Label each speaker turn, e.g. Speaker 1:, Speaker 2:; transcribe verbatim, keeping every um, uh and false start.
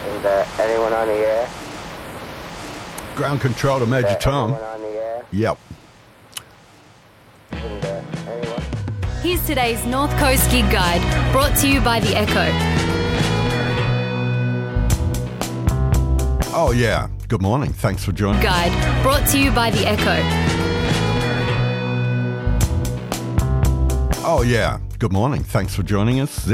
Speaker 1: Is there anyone on the air?
Speaker 2: Ground control to Major
Speaker 1: Is there
Speaker 2: Tom.
Speaker 1: anyone on the air?
Speaker 2: Yep.
Speaker 1: Is there anyone?
Speaker 3: Here's today's North Coast Gig Guide, brought to you by The Echo.
Speaker 2: Oh, yeah. Good morning. Thanks for joining.
Speaker 3: Guide, brought to you by The Echo.
Speaker 2: Oh, yeah. Good morning. Thanks for joining us.